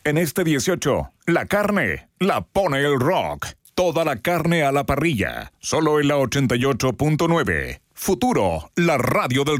En este 18, la carne la pone el rock. Toda la carne a la parrilla. Solo en la 88.9. Futuro, la radio del